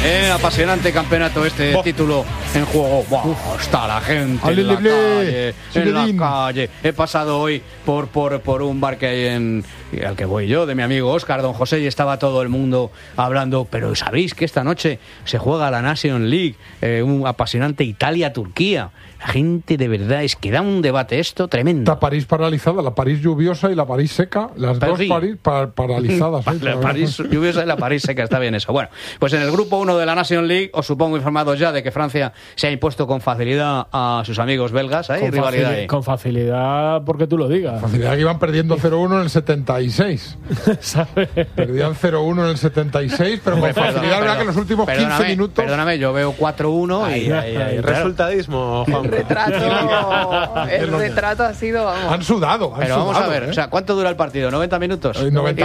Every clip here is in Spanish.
Apasionante campeonato título en juego. Wow, está la gente en la calle. He pasado hoy por un bar que hay al que voy yo, de mi amigo Óscar, don José, y estaba todo el mundo hablando. Pero ¿sabéis que esta noche se juega la Nation League? Un apasionante Italia-Turquía. La gente de verdad es que da un debate esto tremendo. La París paralizada, la París lluviosa y la París seca, las dos sí. París paralizadas. La París lluviosa y la París seca, está bien eso. Bueno, pues en el grupo 1 de la Nation League os supongo informados ya de que Francia se ha impuesto con facilidad a sus amigos belgas. Con facilidad porque tú lo digas. Facilidad que iban perdiendo 0-1 en el 76. ¿Sabes? Perdían 0-1 en el 76, pero con facilidad, verdad que en los últimos 15 minutos... Perdóname, yo veo 4-1 y resultadismo, Juan. El retrato ha sido... Vamos. Han sudado. Pero vamos a ver, o sea, ¿cuánto dura el partido? ¿90 minutos?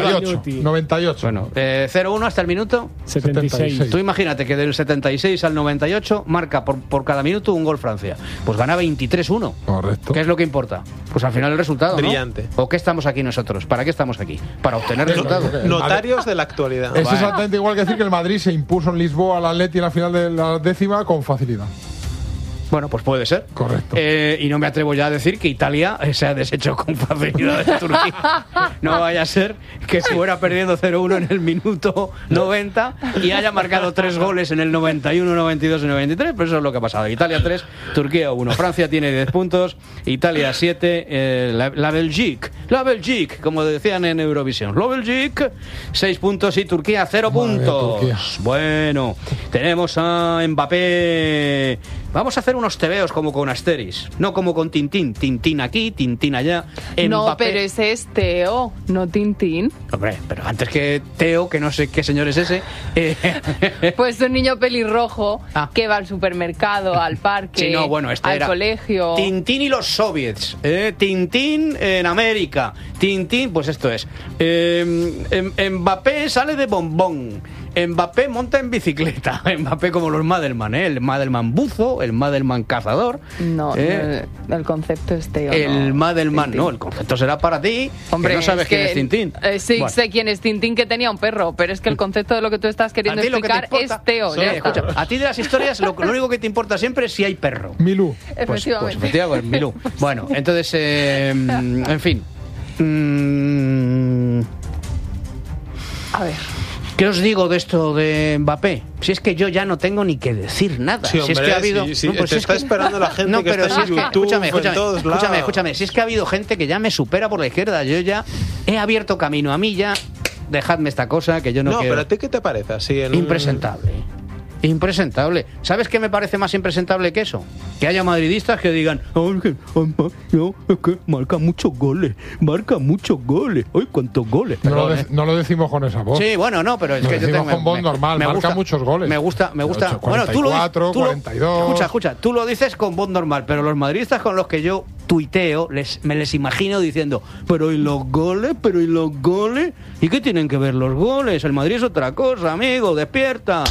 98. Bueno, 0-1 hasta el minuto 76. Tú imagínate que del 76 al 98 marca por cada minuto un gol Francia. Pues gana 23-1. Correcto. ¿Qué es lo que importa? Pues al final el resultado, brillante. ¿no? ¿O qué estamos aquí nosotros? ¿Para qué estamos aquí? Para obtener resultados. Notarios de la actualidad. Es exactamente igual que decir que el Madrid se impuso en Lisboa al Atleti en la final de la 10ª con facilidad. Bueno, pues puede ser. Correcto. Y no me atrevo ya a decir que Italia se ha deshecho con facilidad de Turquía. No vaya a ser que fuera perdiendo 0-1 en el minuto 90 y haya marcado 3 goles en el 91, 92 y 93, pero eso es lo que ha pasado. Italia 3, Turquía 1. Francia tiene 10 puntos, Italia 7, la Belgique, como decían en Eurovisión. La Belgique, 6 puntos y Turquía 0 puntos. Bueno, tenemos a Mbappé. Vamos a hacer unos tebeos como con Asteris, no como con Tintín. Tintín aquí, Tintín allá. No, Mbappé. pero ese es Teo, no Tintín. Hombre, pero antes que Teo, que no sé qué señor es ese. Pues un niño pelirrojo que va al supermercado, al parque, sí, no, bueno, al colegio. Tintín y los soviets. Tintín en América. Tintín, pues esto es. Mbappé sale de bombón. Mbappé monta en bicicleta. Mbappé como los Madelman, el Madelman buzo, el Madelman cazador. No, el concepto es Teo. El Madelman, Tintín. No, el concepto será para ti. Hombre, que no sabes quién es Tintín. Sí, bueno. Sé quién es Tintín, que tenía un perro, pero es que el concepto de lo que tú estás queriendo explicar es Teo. Sí, escucha, a ti de las historias lo único que te importa siempre es si hay perro. Milú. Pues efectivamente, Milú. Bueno, entonces, en fin. A ver. ¿Qué os digo de esto de Mbappé? Si es que yo ya no tengo ni que decir nada. Sí, hombre, si es que ha habido... te está esperando la gente que está en YouTube, en todos lados. Escúchame. Si es que ha habido gente que ya me supera por la izquierda. Yo ya he abierto camino. A mí ya... Dejadme esta cosa que yo no quiero. No, pero ¿a ti qué te parece? Así Impresentable. Impresentable. ¿Sabes qué me parece más impresentable que eso? Que haya madridistas que digan, es que marca muchos goles. ¡Ay, cuántos goles! No lo decimos con esa voz. Sí, bueno, no, pero es que yo tengo con voz normal, marca muchos goles. Me gusta. 8, 44, 42. Escucha, tú lo dices con voz normal, pero los madridistas con los que yo tuiteo, me les imagino diciendo, pero ¿y los goles? ¿Y qué tienen que ver los goles? El Madrid es otra cosa, amigo, despierta.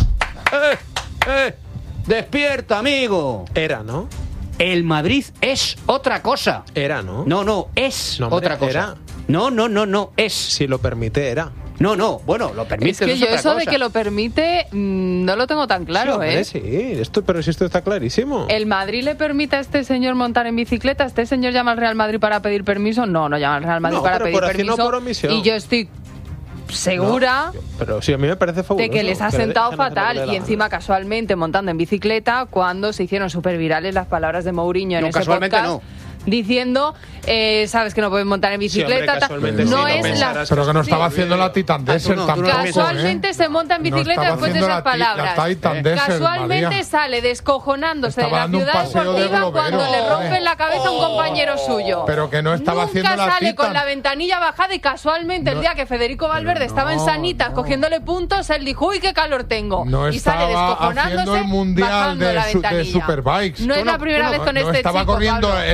Despierta, amigo. Era, ¿no? El Madrid es otra cosa. Era, ¿no? No, es otra cosa. Era. No, es. Si lo permite, era. No, bueno, lo permite. Es que yo eso de que lo permite no lo tengo tan claro, sí, pero si esto está clarísimo. ¿El Madrid le permite a este señor montar en bicicleta? ¿Este señor llama al Real Madrid para pedir permiso? No llama al Real Madrid para pedir permiso. No, por omisión. Y yo estoy segura pero sí, a mí me parece fabuloso, de que les ha sentado fatal y encima casualmente montando en bicicleta cuando se hicieron súper virales las palabras de Mourinho en ese podcast diciendo sabes que no puedes montar en bicicleta, pero que no estaba haciendo la Titan Desert tampoco. Casualmente se monta en bicicleta después de esas palabras. Casualmente sale descojonándose de la ciudad deportiva cuando le rompen la cabeza a un compañero suyo. Pero que no estaba haciendo la Titan. Nunca sale con la ventanilla bajada y casualmente el día que Federico Valverde estaba en Sanitas cogiéndole puntos, él dijo, uy, qué calor tengo. Y sale descojonándose el mundial bajando la ventanilla. de Superbikes. No es la primera vez con este chico, estaba corriendo Pablo. el Tú no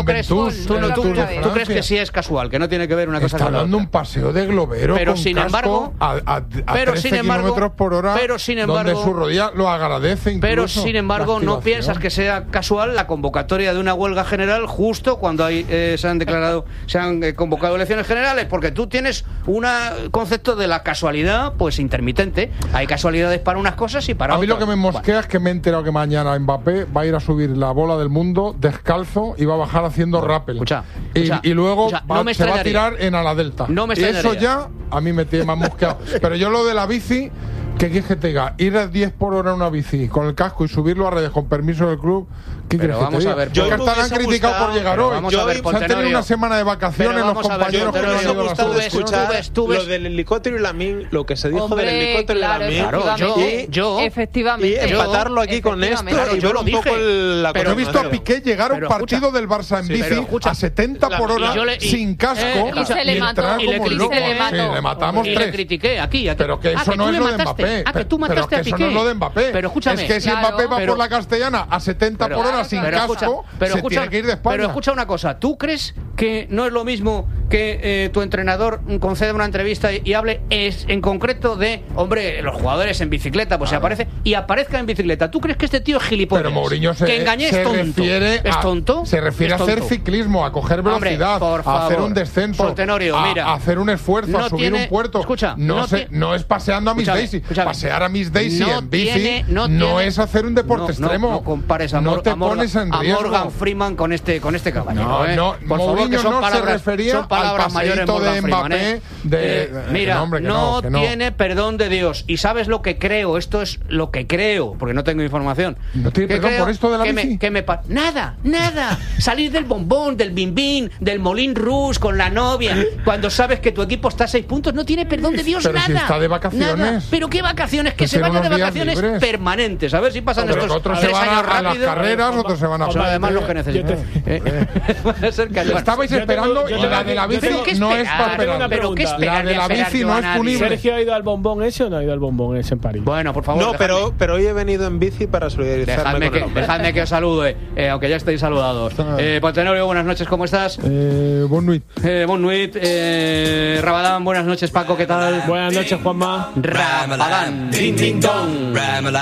¿Tú crees que sí es casual, que no tiene que ver una cosa con la otra? Está dando un paseo de globero pero con sin casco embargo, a 13 kilómetros por hora, donde su rodilla lo agradece incluso. Pero sin embargo, no piensas que sea casual la convocatoria de una huelga general justo cuando se han convocado elecciones generales, porque tú tienes un concepto de la casualidad pues intermitente. Hay casualidades para unas cosas y para otras. A mí lo que me mosquea es que me he enterado que mañana Mbappé va a ir a subir la bola del mundo descalzo y va a bajar haciendo rappel. Y luego se va a tirar en ala delta. No me extrañaría. Eso ya a mí me tiene más mosqueado. Pero yo lo de la bici, ¿qué quieres que te diga? Ir a 10 por hora en una bici con el casco y subirlo a redes con permiso del club. ¿Qué quieres que te diga? Yo estarán criticado por llegar hoy. Se han tenido una semana de vacaciones los compañeros que no han ido a la escuchar lo del helicóptero y Lamine, lo que se dijo del helicóptero y Lamine. Efectivamente. Y empatarlo aquí con esto y ver un poco la. Pero he visto a Piqué llegar a un partido del Barça en bici a 70 por hora sin casco y se le mató. Y le matamos 3. Y le critiqué aquí. Pero que eso no es lo de Mbappé. Que tú mataste a Piqué. Eso no es lo de Mbappé. Pero escúchame. Es que si Mbappé va por la Castellana a 70 por hora sin casco, se tiene que ir de España. Pero escucha una cosa, ¿tú crees que no es lo mismo que tu entrenador conceda una entrevista y hable en concreto de, hombre, los jugadores en bicicleta, pues se aparezca en bicicleta? ¿Tú crees que este tío es gilipollas? Pero Mourinho se refiere a hacer ciclismo, a coger velocidad, a hacer un descenso, a hacer un esfuerzo, a subir un puerto. No es paseando a Miss Daisy. Pasear a Miss Daisy en bici no es hacer un deporte extremo. No compares a Morgan Freeman con este caballero. Mourinho no se refería al paseíto de Mbappé. Mira, no tiene perdón de Dios. Y ¿sabes lo que creo? Esto es lo que creo, porque no tengo información. ¿No tiene perdón por esto de la bici? Nada. Salir del bombón, del bimbín, del Moulin Rouge con la novia, cuando sabes que tu equipo está a 6 puntos, no tiene perdón de Dios. Pero nada. Si está de vacaciones. Nada. Pero qué vacaciones, que se vaya de vacaciones permanentes. A ver si pasan estos otros 3 se van años a las rápido. carreras, otros se van a además los que necesitan. Estabais esperando y la de la bici no es para esperar. Pero qué esperar. La de la bici no es punible. ¿Sergio ha ido al bombón ese o no ha ido al bombón ese en París? Bueno, por favor. No, pero hoy he venido en bici para solidarizarme con el hombre. Dejadme que os salude, aunque ya estéis saludados. Tenorio, buenas noches, ¿cómo estás? Bon nuit. Bon nuit. Rabadán, buenas noches, Paco, ¿qué tal? Buenas noches, Juanma. Rabadán. Ding, ding, dong.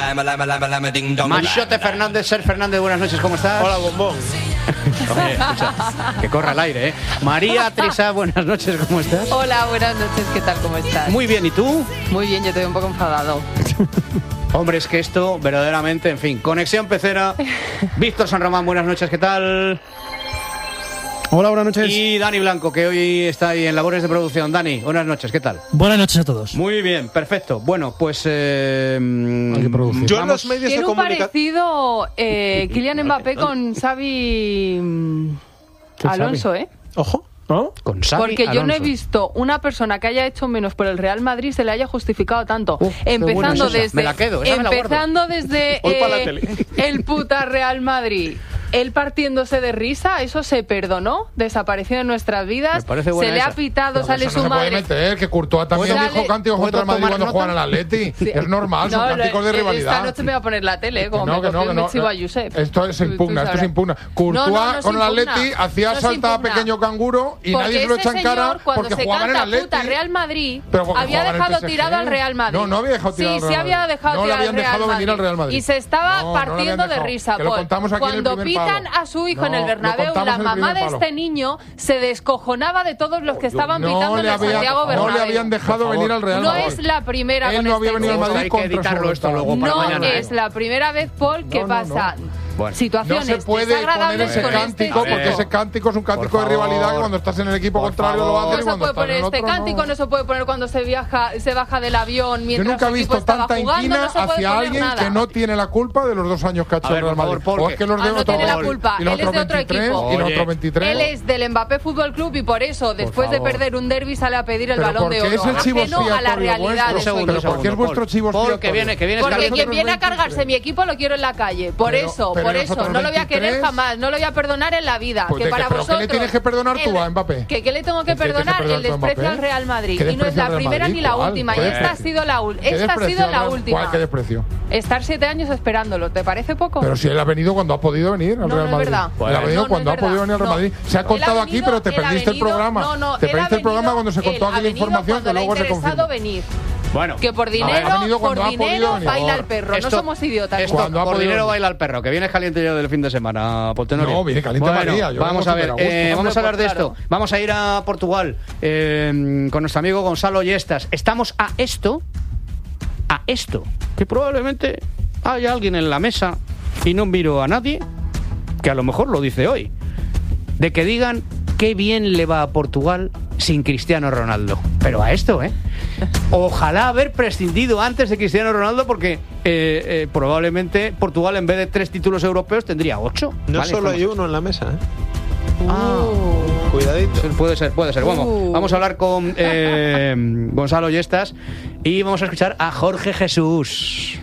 Machote Fernández, Ser Fernández, buenas noches, ¿cómo estás? Hola, bombón. Oye, escucha, que corra al aire, ¿eh? María Trisa, buenas noches, ¿cómo estás? Hola, buenas noches, ¿qué tal? ¿Cómo estás? Muy bien, ¿y tú? Muy bien, yo te veo un poco enfadado. Hombre, es que esto, verdaderamente, en fin. Conexión Pecera. Víctor San Román, buenas noches, ¿qué tal? Hola, buenas noches. Y Dani Blanco, que hoy está ahí en labores de producción. Dani, buenas noches, ¿qué tal? Buenas noches a todos. Muy bien, perfecto. Bueno, pues... Yo en los medios de comunicación... Tiene un parecido Kylian Mbappé con Xavi Alonso, ¿eh? Ojo. ¿No? Con Xavi Porque yo Alonso. no he visto una persona que haya hecho menos por el Real Madrid se le haya justificado tanto. Empezando desde... Me la quedo, esa me la guardo. Empezando desde el puta Real Madrid. Él partiéndose de risa, eso se perdonó, desapareció de nuestras vidas, se le ha pitado, sale su madre. No se puede meter, que Courtois también dijo cánticos contra el Madrid cuando juegan al Atleti. Sí. Es normal, son cánticos de rivalidad. Esta noche me voy a poner la tele, como me cogió el chivo a Josep. Esto se impugna, esto se impugna. Courtois con el Atleti hacía saltar a pequeño canguro y nadie se lo echa en cara porque jugaban en el Atleti. Puta Real Madrid había dejado tirado al Real Madrid. No había dejado tirado al Real Madrid. Sí, había dejado tirado al Real Madrid. Y se estaba partiendo de risa. Cuando pitan a su hijo en el Bernabéu, la mamá de este niño se descojonaba de todos los que estaban pitando en el Santiago Bernabéu. No le habían dejado venir al Real Madrid. No es la primera vez. Él no había venido al Madrid contra esto luego para mañana. No es la primera vez, Paul, que pasa. Bueno, situaciones no se puede poner ese cántico porque ese cántico es un cántico de rivalidad que cuando estás en el equipo contrario lo haces. No se puede poner este cántico, no se puede poner cuando se baja del avión mientras yo nunca he visto tanta inquina hacia alguien que no tiene la culpa de los 2 años que ha hecho el Real Madrid. O es que los de no tiene la culpa, él es de otro equipo. Y los otros 23. Él es del Mbappé Fútbol Club y por eso después de perder un derbi sale a pedir el Balón de Oro. Es el chivo no a la realidad de su equipo. ¿Por qué es vuestro chivo expiatorio? Porque quien viene a cargarse mi equipo lo quiero en la calle. Por eso por eso, no lo voy a querer jamás, no lo voy a perdonar en la vida. Pues que para vosotros, ¿qué le tienes que perdonar tú a Mbappé? ¿Qué le tengo que perdonar? El desprecio al Real Madrid. Y no es la primera ni la última. Y esta ha sido la última. ¿Cuál? ¿Qué desprecio? Estar 7 años esperándolo, ¿te parece poco? Pero si él ha venido cuando ha podido venir al Real Madrid. Él ha venido cuando ha podido venir al Real Madrid. Se ha contado aquí, pero te perdiste el programa. Te perdiste el programa cuando se contó aquí la información que luego se confirmó. Bueno, que por dinero baila el perro. No somos idiotas. Por dinero baila el perro. Que vienes caliente ya del fin de semana, Poltenorio. No, viene caliente María. Vamos a ver, vamos a hablar de esto. Vamos a ir a Portugal con nuestro amigo Gonzalo Yestas. Estamos a esto, que probablemente haya alguien en la mesa, y no miro a nadie, que a lo mejor lo dice hoy, de que digan qué bien le va a Portugal sin Cristiano Ronaldo. Pero a esto, ojalá haber prescindido antes de Cristiano Ronaldo, porque probablemente Portugal, en vez de 3 títulos europeos, tendría 8. No solo hay uno en la mesa, Cuidadito. Puede ser. Bueno, vamos a hablar con Gonzalo Yestas y vamos a escuchar a Jorge Jesús.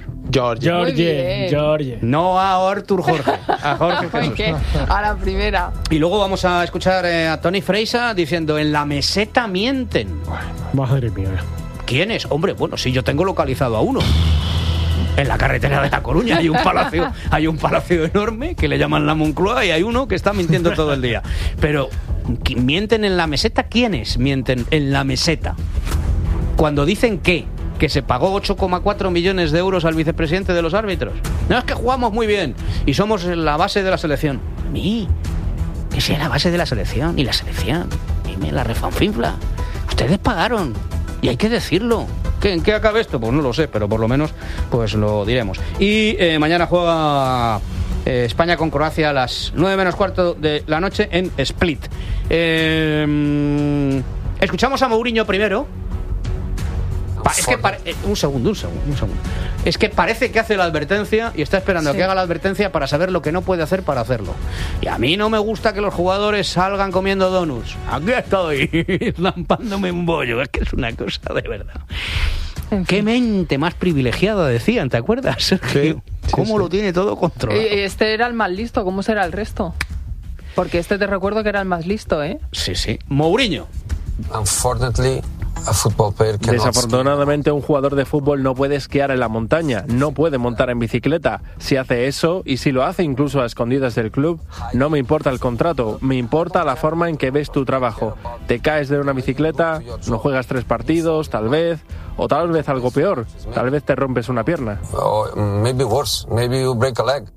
Jorge. No a Artur Jorge, a Jorge Jesús. A la primera. Y luego vamos a escuchar a Toni Freisa diciendo: en la meseta mienten. Madre mía. ¿Quién es? Hombre, bueno, sí, yo tengo localizado a uno. En la carretera de La Coruña hay un palacio enorme que le llaman la Moncloa, y hay uno que está mintiendo todo el día. Pero ¿mienten en la meseta? ¿Quiénes mienten en la meseta? Cuando dicen que se pagó 8,4 millones de euros al vicepresidente de los árbitros. No, es que jugamos muy bien y somos la base de la selección. Que sea la base de la selección, y la selección, y me la refanfinfla. Ustedes pagaron, y hay que decirlo. ¿En qué acabe esto? Pues no lo sé, pero por lo menos pues lo diremos. Y mañana juega España con Croacia a las 9:15 de la noche en Split. Escuchamos a Mourinho primero. Es que un segundo. Es que parece que hace la advertencia y está esperando a que haga la advertencia para saber lo que no puede hacer para hacerlo. Y a mí no me gusta que los jugadores salgan comiendo donuts. Aquí estoy, lampándome un bollo. Es que es una cosa de verdad. Qué mente más privilegiada, decían, ¿te acuerdas, Sergio? ¿Cómo lo tiene todo controlado? Este era el más listo, ¿cómo será el resto? Porque te recuerdo que era el más listo, ¿eh? Sí. Mourinho. Desafortunadamente, un jugador de fútbol no puede esquiar en la montaña, no puede montar en bicicleta. Si hace eso, y si lo hace incluso a escondidas del club, no me importa el contrato, me importa la forma en que ves tu trabajo. Te caes de una bicicleta, no juegas 3 partidos, tal vez, o tal vez algo peor, tal vez te rompes una pierna. Maybe worse, maybe you break a leg.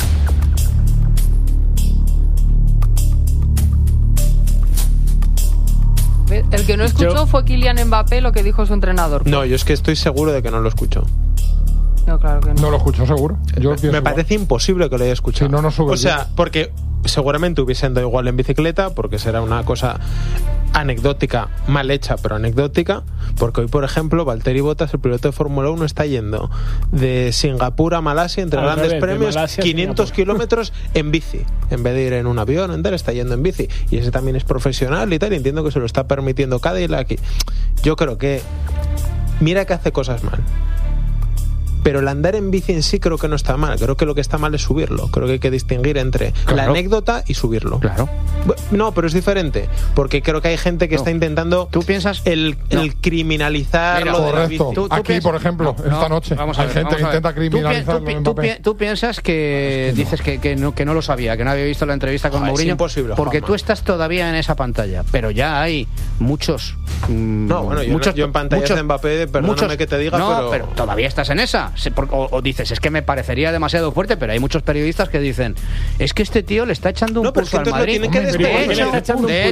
El que no escuchó fue Kylian Mbappé, lo que dijo su entrenador. No, yo es que estoy seguro de que no lo escuchó. No, claro que no. No lo escuchó seguro. Me parece imposible que lo haya escuchado. Si no sube. O sea, porque seguramente hubiesen dado igual en bicicleta, porque será una cosa anecdótica, mal hecha, pero anecdótica. Porque hoy, por ejemplo, Valtteri Bottas, el piloto de Fórmula 1, está yendo de Singapur a Malasia entre grandes premios, 500 kilómetros en bici. En vez de ir en un avión, está yendo en bici. Y ese también es profesional y tal, y entiendo que se lo está permitiendo Cadillac. Yo creo que mira que hace cosas mal, pero el andar en bici en sí creo que no está mal. Creo que lo que está mal es subirlo. Creo que hay que distinguir entre la anécdota y subirlo. Claro. No, pero es diferente, porque creo que hay gente que está intentando el criminalizar lo de la bici. Aquí, por ejemplo, esta noche hay gente que intenta criminalizar tú piensas que dices que no lo sabía, que no había visto la entrevista con Mourinho. Es imposible, porque tú estás todavía en esa pantalla, pero ya hay muchos. Yo en pantallas de Mbappé, perdóname que te diga, pero todavía estás en esa. O dices, es que me parecería demasiado fuerte, pero hay muchos periodistas que dicen, es que este tío le está echando un pulso al Madrid. De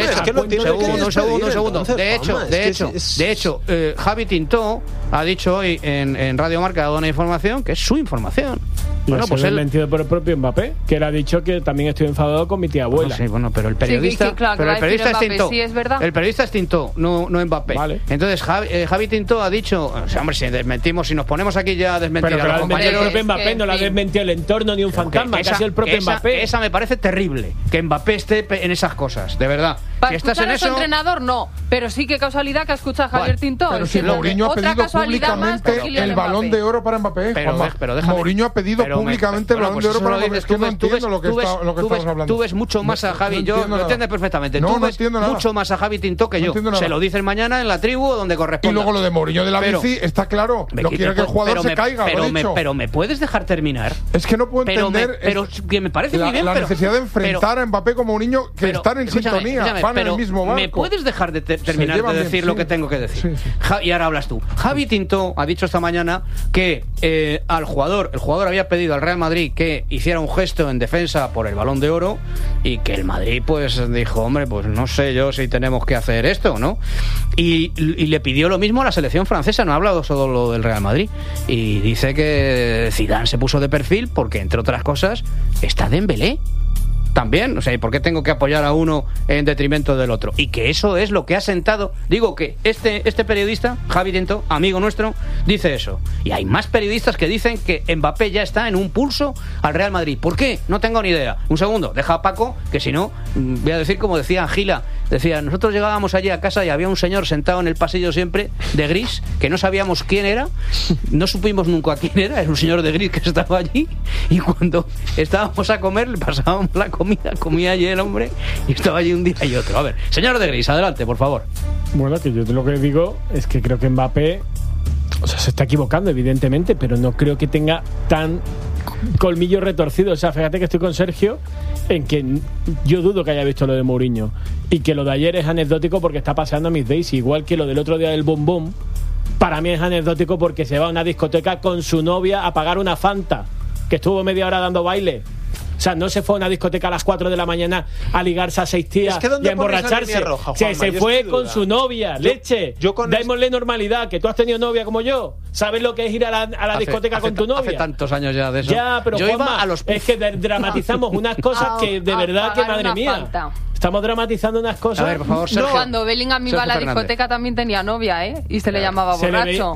hecho, Javi Tintó ha dicho hoy en Radio Marca, ha dado una información que es su información. Bueno, pues él mentido por el propio Mbappé, que él ha dicho que también estoy enfadado con mi tía abuela. Sí, pero el periodista, es Tintó. Sí, es verdad. El periodista es Tintó, no Mbappé. Vale. Entonces Javi Tintó ha dicho, hombre, si desmentimos, si nos ponemos aquí aquí ya a desmentir a los compañeros. El propio Mbappé no la ha desmentido el entorno ni un fantasma, casi el propio Mbappé. Esa me parece terrible, que Mbappé esté en esas cosas, de verdad. Para escuchar a su entrenador, no. Pero sí que casualidad que escucha a Javier Tintó. Pero si Mourinho ha pedido públicamente el Balón de Oro para Mbappé. Mourinho ha pedido públicamente el Balón de Oro para Mbappé. Es que no entiendo lo que estamos hablando. Tú ves mucho más a Javi, yo lo entiendes perfectamente. Tú ves mucho más a Javi Tintó que yo. Se lo dicen mañana en la tribu donde corresponde. Y luego lo de Mourinho de la bici, está claro. No quiere que el jugador se caiga, pero me puedes dejar terminar. Es que no puedo entender. Pero que me parece muy bien. La necesidad de enfrentar a Mbappé con Mourinho, que están en sintonía, van en el mismo barco. ¿Me puedes dejar de terminar de decir lo que tengo que decir? Y ahora hablas tú. Javi Tintó ha dicho esta mañana que el jugador había pedido al Real Madrid que hiciera un gesto en defensa por el Balón de Oro y que el Madrid pues dijo, hombre, pues no sé yo si tenemos que hacer esto, ¿no? Y le pidió lo mismo a la selección francesa, no ha hablado solo lo del Real Madrid, y dice que Zidane se puso de perfil porque, entre otras cosas, está Dembélé también, o sea, ¿y por qué tengo que apoyar a uno en detrimento del otro? Y que eso es lo que ha sentado. Digo que este periodista, Javi Tintó, amigo nuestro, dice eso. Y hay más periodistas que dicen que Mbappé ya está en un pulso al Real Madrid. ¿Por qué? No tengo ni idea. Un segundo, deja a Paco, que si no, voy a decir como decía Gila. Decía, nosotros llegábamos allí a casa y había un señor sentado en el pasillo siempre, de gris, que no sabíamos quién era, no supimos nunca quién era un señor de gris que estaba allí, y cuando estábamos a comer, le pasábamos la comía allí el hombre, y estaba allí un día y otro. A ver, señor de gris, adelante, por favor. Bueno, que yo lo que digo es que creo que Mbappé, o sea, se está equivocando, evidentemente, pero no creo que tenga tan colmillo retorcido. O sea, fíjate que estoy con Sergio en que yo dudo que haya visto lo de Mourinho, y que lo de ayer es anecdótico porque está paseando a Miss Daisy, igual que lo del otro día del Boom Boom. Para mí es anecdótico porque se va a una discoteca con su novia a pagar una Fanta, que estuvo media hora dando baile. O sea, no se fue a una discoteca a las 4 de la mañana a ligarse a 6 tías y a emborracharse. Roja, Juanma, se fue con su novia, leche. Démosle normalidad, que tú has tenido novia como yo. ¿Sabes lo que es ir a la discoteca con tu novia? Hace tantos años ya de eso. Ya, pero yo Juanma, es que dramatizamos unas cosas que de verdad que, madre mía. Falta. Estamos dramatizando unas cosas. A ver, por favor, Sergio. No, cuando Bellingham iba a la discoteca también tenía novia, ¿eh? Y se le llamaba borracho.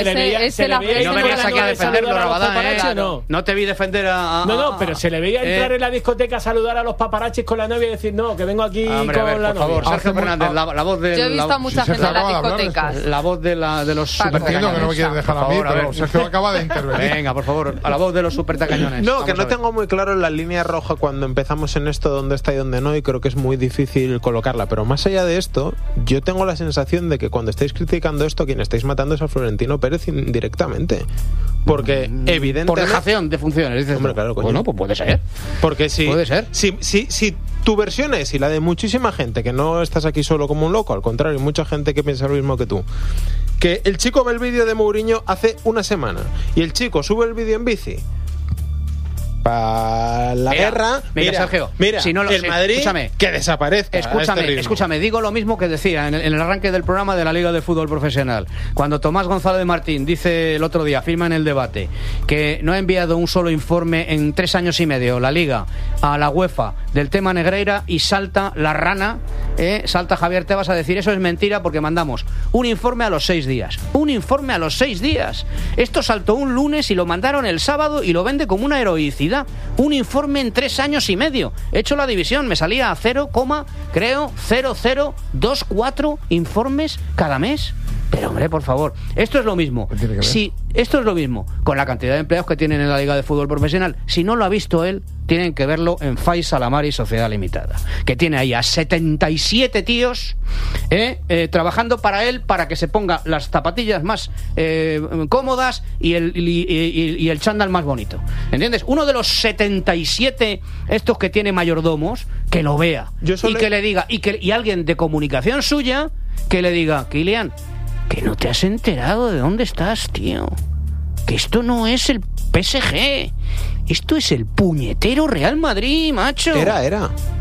Se le veía. No venías aquí a defenderlo, Rabadán, No te vi defender a... No, pero se le veía entrar en la discoteca a saludar a los paparachis con la novia y decir, no, que vengo aquí con la novia. Por favor, Sergio Fernández, la voz de... Yo he visto a mucha gente en las discotecas. La voz de los supertacañones. Que no me quieres dejar a mí, pero Sergio acaba de intervenir. Venga, por favor, a la voz de los supertacañones. No, que no tengo muy claro la línea roja cuando empezamos en esto, dónde está y dónde no, y creo que es muy difícil colocarla, pero más allá de esto, yo tengo la sensación de que cuando estáis criticando esto, quien estáis matando es a Florentino Pérez indirectamente, porque evidentemente... Por dejación de funciones, dices. Hombre, claro, bueno, pues puede ser. Porque puede ser. Si tu versión es, y la de muchísima gente, que no estás aquí solo como un loco, al contrario, mucha gente que piensa lo mismo que tú, que el chico ve el vídeo de Mourinho hace una semana, y el chico sube el vídeo en bici para la guerra. Mira, Sergio, si no el Madrid, escúchame, que desaparezca. Escúchame, digo lo mismo que decía en el arranque del programa de la Liga de Fútbol Profesional. Cuando Tomás González de Martín dice el otro día, afirma en el debate, que no ha enviado un solo informe en 3 años y medio la Liga a la UEFA del tema Negreira, y salta la rana, salta Javier Tebas a decir eso es mentira porque mandamos un informe a los 6 días. Un informe a los 6 días. Esto saltó un lunes y lo mandaron el sábado y lo vende como una heroicidad. Un informe en 3 años y medio. He hecho la división, me salía a 0,0024 informes cada mes. Pero hombre, por favor, esto es lo mismo. Si esto es lo mismo con la cantidad de empleados que tienen en la Liga de Fútbol Profesional. Si no lo ha visto él, tienen que verlo en Faiz Alamari Sociedad Limitada, que tiene ahí a 77 tíos trabajando para él, para que se ponga las zapatillas más cómodas y el chándal más bonito. ¿Entiendes? Uno de los 77 estos que tiene mayordomos, que lo vea y que le diga, y alguien de comunicación suya que le diga, Kylian, que no te has enterado de dónde estás, tío. Que esto no es el PSG. Esto es el puñetero Real Madrid, macho. Era.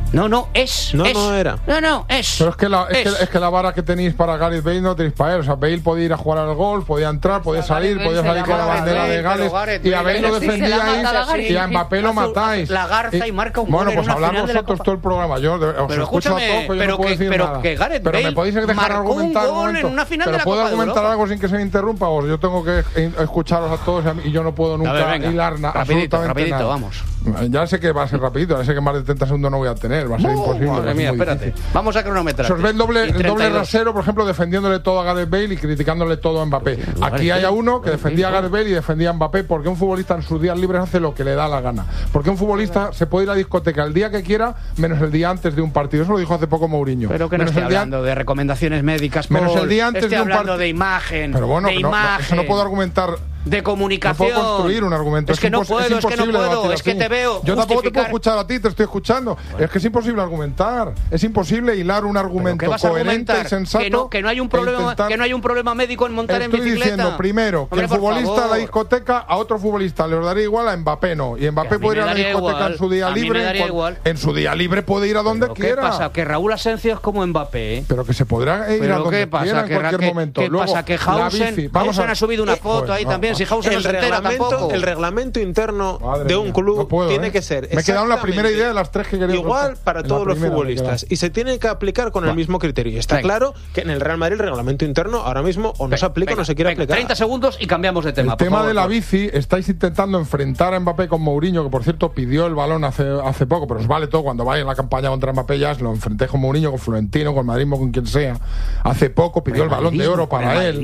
No, es. No era. No, es. Pero es que la vara que tenéis para Gareth Bale no tenéis para él. O sea, Bale podía ir a jugar al golf, podía entrar, podía salir con la bandera de Gales. Y a Bale lo defendíais y a Mbappé lo matáis. La garza y marca un gol. Bueno, pues hablad vosotros todo el programa. Yo os escucho a todos, pero no puedo decir nada. Pero me podéis dejar argumentar un momento. Pero puedo argumentar algo sin que se me interrumpa. O yo tengo que escucharos a todos y yo no puedo nunca hilar absolutamente nada. Vamos. Ya sé que va a ser rapidito. Ya sé que más de 30 segundos no voy a tener. Va a ser imposible. Madre mía, espérate. Vamos a cronometrar. Se os ve el doble rasero, por ejemplo, defendiéndole todo a Gareth Bale y criticándole todo a Mbappé. Aquí hay uno que defendía a Gareth Bale y defendía a Mbappé porque un futbolista en sus días libres hace lo que le da la gana. Porque un futbolista se puede ir a la discoteca el día que quiera, menos el día antes de un partido. Eso lo dijo hace poco Mourinho. Pero que no estoy hablando de recomendaciones médicas. Menos el día antes de un partido. De imagen. Pero bueno, eso no puedo argumentar. De comunicación. No puedo construir un argumento. Es que no puedo, es que te veo. Yo tampoco te puedo escuchar a ti, te estoy escuchando. Es que es imposible argumentar. Es imposible hilar un argumento coherente y sensato. Que no hay un problema médico en montar en bicicleta. Estoy diciendo primero que el futbolista a la discoteca a otro futbolista le daría igual, a Mbappé no. Y Mbappé puede ir a la discoteca en su día libre. En su día libre puede ir a donde quiera. ¿Qué pasa? Que Raúl Asensio es como Mbappé. Pero que se podrá ir a donde quiera en cualquier momento. ¿Qué pasa? Que Hausen ha subido una foto ahí también. Si Hausen no se entera tampoco. El reglamento interno de un club tiene que ser. Me he quedado en la primera idea de las tres que quería. Igual para todos los futbolistas. Y se tiene que aplicar con el mismo criterio. Y está claro que en el Real Madrid el reglamento interno ahora mismo o no se aplica o no se quiere aplicar. 30 segundos y cambiamos de tema. El tema de la bici, estáis intentando enfrentar a Mbappé con Mourinho, que por cierto pidió el balón hace poco, pero os vale todo cuando vaya en la campaña contra Mbappé. Ya lo enfrenté con Mourinho, con Florentino, con Madridismo, con quien sea. Hace poco pidió el balón de oro para él.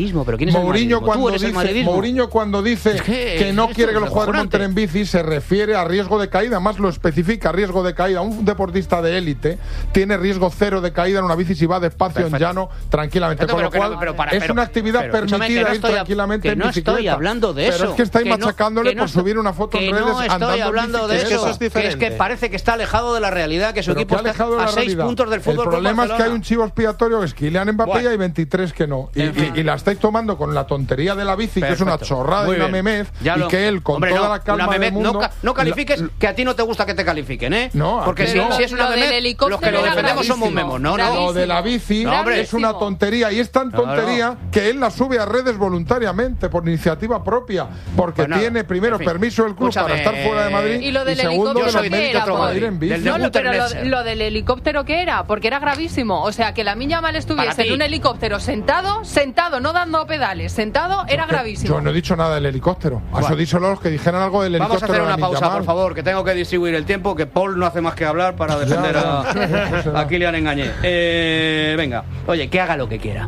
Mourinho cuando dice que no quiere que los jugadores monten en bici, se refiere a riesgo de caída, más lo especifica, riesgo de caída. Un deportista de élite tiene riesgo cero de caída en una bici si va despacio en llano, tranquilamente. Con lo cual, es una actividad permitida ir tranquilamente en bicicleta. No estoy hablando de eso. Pero es que estáis machacándole por subir una foto en redes andando en bicicleta. No estoy hablando de eso. Es que parece que está alejado de la realidad, que su equipo está a 6 puntos del fútbol. El problema es que hay un chivo expiatorio que es Kylian Mbappé y hay 23 que no. Y la estáis tomando con la tontería de la bici, que es una chorrada y una memez, y que él con toda la calma del mundo... No califiques, que a ti no te gusta que te califiquen, ¿eh? No, porque si es una memez, los que lo defendemos somos memos. No. Lo de la bici es una tontería, y es tan tontería que él la sube a redes voluntariamente, por iniciativa propia, porque tiene primero permiso del club para estar fuera de Madrid y lo del helicóptero ¿qué era? Pero lo del helicóptero ¿qué era? Porque era gravísimo. O sea, que Lamine Yamal estuviese en un helicóptero sentado, no dando pedales, sentado, era gravísimo. Yo no he dicho nada del helicóptero. Eso he dicho los que dijeran algo del helicóptero. Vamos a hacer una pausa, por favor, que tengo que distribuir el tiempo, que Paul no hace más que hablar para defender a Kylian Engañé. Venga, oye, que haga lo que quiera.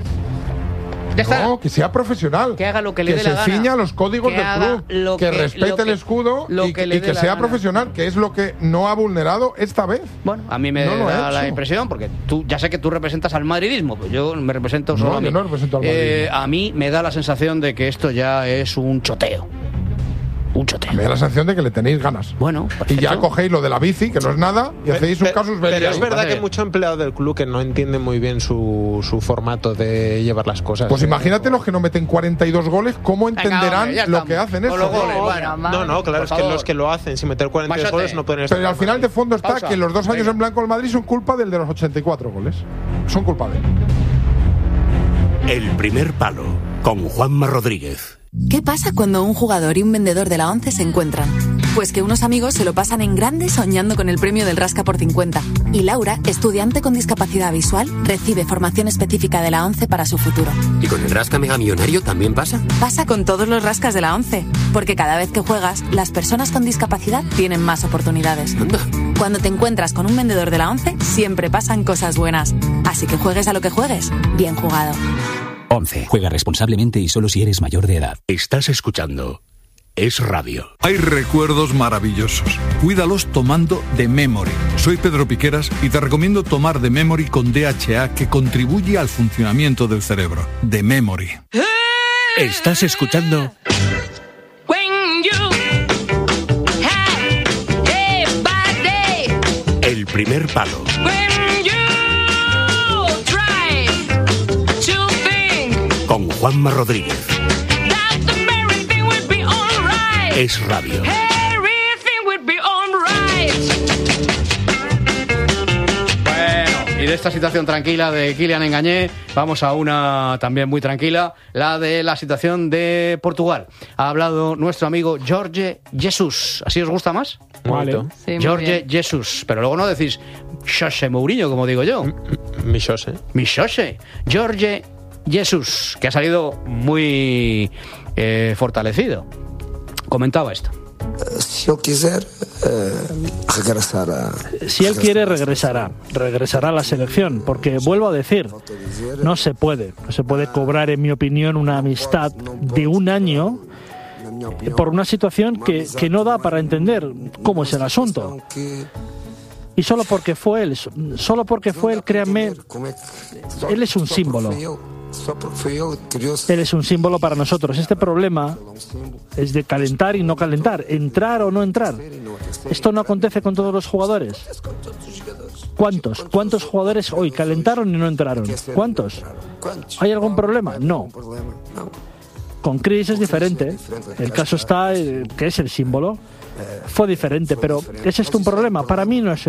No, que sea profesional. Que haga lo que le dé la gana. Que se ciña a los códigos del club. Que respete el escudo y que sea profesional, que es lo que no ha vulnerado esta vez. Bueno, a mí me da la impresión, porque ya sé que tú representas al madridismo, pues yo me represento solo a mí. Yo no represento al Madrid. A mí me da la sensación de que esto ya es un choteo. Me da la sensación de que le tenéis ganas. Bueno, perfecto. Y ya cogéis lo de la bici, que no es nada, y hacéis un casus belli. Pero es verdad que hay mucho empleado del club que no entiende muy bien su formato de llevar las cosas. Pues imagínate los que no meten 42 goles, ¿cómo entenderán lo que hacen eso? Claro, es que los que lo hacen sin meter 42 goles no pueden estar. Pero al final de fondo está que los 2 años en blanco del Madrid son culpa del de los 84 goles. Son culpa de él. El primer palo, con Juanma Rodríguez. ¿Qué pasa cuando un jugador y un vendedor de la ONCE se encuentran? Pues que unos amigos se lo pasan en grande soñando con el premio del Rasca por 50. Y Laura, estudiante con discapacidad visual, recibe formación específica de la ONCE para su futuro. ¿Y con el Rasca Mega Millonario también pasa? Pasa con todos los rascas de la ONCE. Porque cada vez que juegas, las personas con discapacidad tienen más oportunidades. ¿Anda? Cuando te encuentras con un vendedor de la ONCE, siempre pasan cosas buenas. Así que juegues a lo que juegues, bien jugado. 11. Juega responsablemente y solo si eres mayor de edad. Estás escuchando Es Radio. Hay recuerdos maravillosos. Cuídalos tomando The Memory. Soy Pedro Piqueras y te recomiendo tomar The Memory con DHA, que contribuye al funcionamiento del cerebro. The Memory. Estás escuchando El primer palo. Con Juanma Rodríguez. Es Radio. Y de esta situación tranquila de Kylian Engañé, vamos a una también muy tranquila, la de la situación de Portugal. Ha hablado nuestro amigo Jorge Jesus. ¿Así os gusta más? Vale. Sí, Jorge Jesus. Pero luego no decís José Mourinho, como digo yo. Mi José. Jorge Jesus, que ha salido muy fortalecido. Comentaba esto. Si yo quisiera, regresará. Si él quiere, regresará a la selección, porque vuelvo a decir, no se puede cobrar, en mi opinión, una amistad de un año por una situación que no da para entender cómo es el asunto. Y solo porque fue él, créanme, él es un símbolo. Él es un símbolo para nosotros. Este problema es de calentar y no calentar, entrar o no entrar. Esto no acontece con todos los jugadores. ¿Cuántos jugadores hoy calentaron y no entraron? ¿Cuántos? ¿Hay algún problema? No. Con Chris es diferente. El caso está que es el símbolo. Fue diferente, pero ¿es esto un problema? Para mí no es